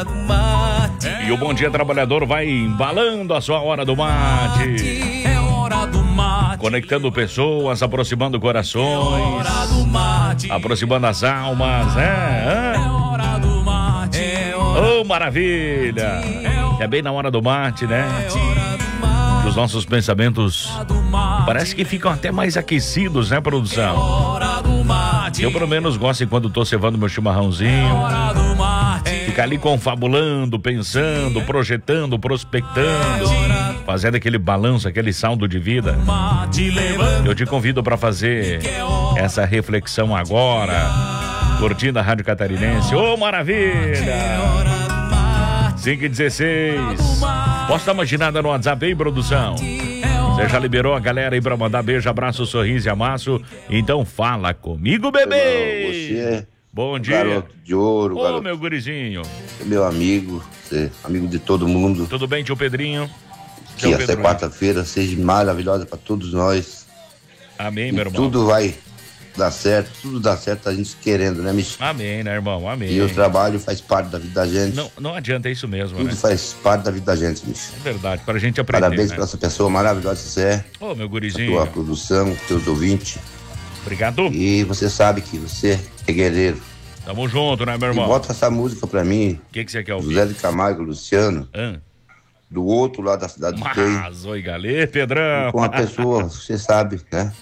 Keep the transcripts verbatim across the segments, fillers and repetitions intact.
hora do mate. E o Bom Dia Trabalhador vai embalando a sua hora do mate. É hora do mate. Conectando pessoas, aproximando corações. É hora do mate. Aproximando as almas. É, é. é hora do mate. É hora... Oh, maravilha. É bem na hora do mate, né? É hora do mate. Os nossos pensamentos parece que ficam até mais aquecidos, né, produção? É hora do mate. Eu pelo menos gosto quando tô cevando meu chimarrãozinho. É hora do mate. Ficar ali confabulando, pensando, projetando, prospectando, fazendo aquele balanço, aquele saldo de vida. Eu te convido para fazer essa reflexão agora, curtindo a Rádio Catarinense. Ô, oh, maravilha! cinco e dezesseis. Posso dar uma ginada no WhatsApp aí, produção? Você já liberou a galera aí pra mandar beijo, abraço, sorriso e amasso? Então fala comigo, bebê! Você, bom dia. Garoto de ouro, Ô, garoto. meu gurizinho. Meu amigo, você, amigo de todo mundo. Tudo bem, tio Pedrinho? Que Tio essa Pedro quarta-feira seja maravilhosa pra todos nós. Amém, e meu irmão. Tudo vai dar certo, tudo dá certo a gente querendo, né, Michel? Amém, né, irmão? Amém. E o trabalho faz parte da vida da gente. Não, não adianta, é isso mesmo, Tudo né? faz parte da vida da gente, Michel. É verdade, pra gente aprender, Parabéns né? pra essa pessoa maravilhosa que você é. Ô, meu A gurizinho. tua produção, teus ouvintes. Obrigado. E você sabe que você é guerreiro. Tamo junto, né, meu E irmão? bota essa música pra mim. O que que você quer ouvir? José de Camargo, Luciano. Ah. Do outro lado da cidade do Tei. Mas, oi, galê, Pedrão. Com uma pessoa, você sabe, né?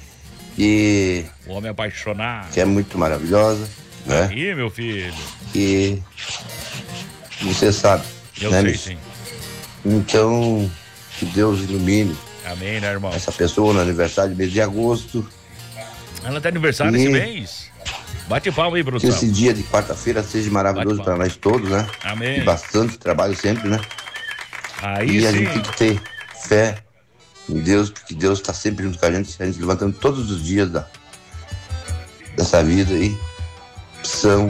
E O homem apaixonado. que é muito maravilhosa, né? Aí, meu filho. E você sabe, Eu né, sei, Michel? sim. Então, que Deus ilumine Amém, né, irmão? essa pessoa no aniversário de mês de agosto. Ela tá aniversário E- esse mês. Bate palma aí, Que produção. esse dia de quarta-feira seja maravilhoso Bate para nós todos, né? Amém. E bastante trabalho sempre, né? Aí e a sim. gente tem que ter fé em Deus, porque Deus está sempre junto com a gente, a gente levantando todos os dias da, dessa vida aí, opção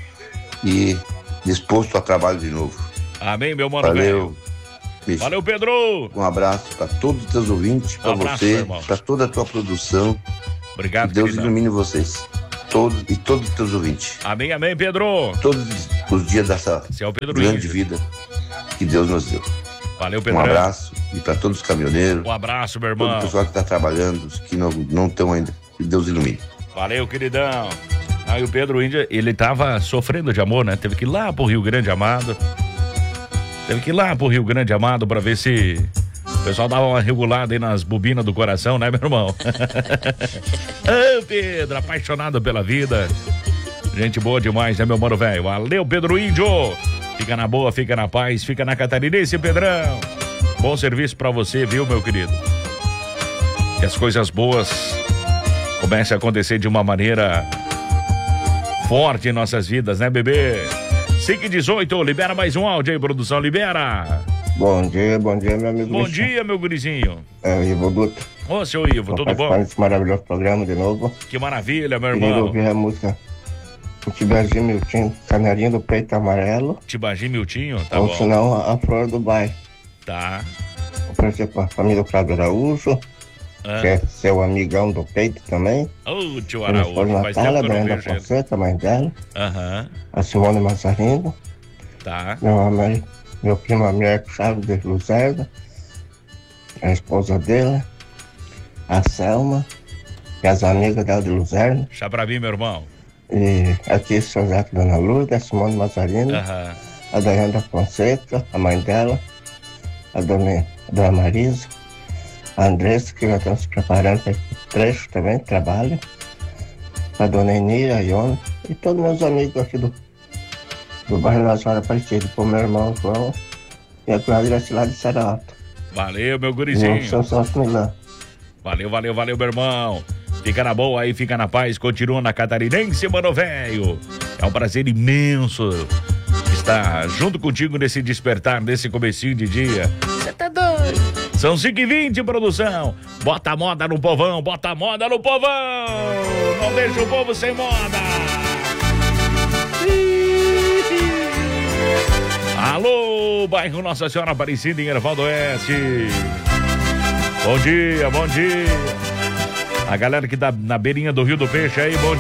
e disposto ao trabalho de novo. Amém, meu mano Valeu. velho. Michel. Valeu, Pedro. Um abraço para todos os teus ouvintes, para Um abraço, meu você, irmão. para toda a tua produção. Obrigado, Que Deus queridão. ilumine vocês, todos e todos os teus ouvintes. Amém, amém, Pedro. Todos os dias dessa Esse é o Pedro grande Índio. vida que Deus nos deu. Valeu, Um Pedro. abraço e para todos os caminhoneiros, Um abraço, meu todo o irmão. pessoal que está trabalhando, os que não não estão ainda. Que Deus ilumine. Valeu, queridão. Aí o Pedro Índia, ele tava sofrendo de amor, né? Teve que ir lá pro Rio Grande Amado. Teve que ir lá pro Rio Grande Amado pra ver se o pessoal dava uma regulada aí nas bobinas do coração, né, meu irmão? Ô, Pedro, apaixonado pela vida. Gente boa demais, né, meu mano velho? Valeu, Pedro Índio. Fica na boa, fica na paz, fica na Catarinense, Pedrão. Bom serviço pra você, viu, meu querido? Que as coisas boas comecem a acontecer de uma maneira forte em nossas vidas, né, bebê? cinco e dezoito, libera mais um áudio aí, produção, libera. Bom dia, bom dia, meu amigo. Bom Michel. dia, meu gurizinho. É o Ivo Dutra. Ô, seu Ivo, Vou tudo participar bom? desse maravilhoso programa de novo. Que maravilha, meu Queria irmão. ouvir a música Tibazinho Miltinho, Canarinho do Peito Amarelo. Tibagi Miltinho, tá ou bom. senão a, a Flor do Bairro. Tá. Oferecer pra família Prado Araújo, Ah. que é seu amigão do peito também. Ô, tio A minha esposa Araújo, faz tempo Natália, que eu Dona não da vejo ele. Fonseca, mãe dela. Aham, A Simone Mazarino. tá. Meu, amigo- meu primo Américo Chaves de Luzerda. A esposa dele. A Selma. E as amigas dela de Luzerda. Chá pra mim, meu irmão. E aqui São José da Dona Lourdes, a Simone Mazarino, Aham. a Daiane da Fonseca, a mãe dela, a Dona, a Dona Marisa, a Andressa, que já estão se preparando para esse trecho também, trabalho, a Dona Enira, a Iona, e todos meus amigos aqui do, do bairro Nossa Senhora Aparecida, com meu irmão João e a Cláudia lá de Serra Alta. Valeu, meu E o gurizinho. São Celso Milão. Valeu, valeu, valeu, meu irmão. Fica na boa aí, fica na paz, continua na Catarinense, mano velho. É um prazer imenso estar junto contigo nesse despertar, nesse comecinho de dia. Você tá doido? São cinco e vinte, produção. Bota a moda no povão, bota a moda no povão. Não deixa o povo sem moda. Alô, bairro Nossa Senhora Aparecida em Ervaldo Oeste. Bom dia, bom dia. A galera que tá na beirinha do Rio do Peixe aí, bom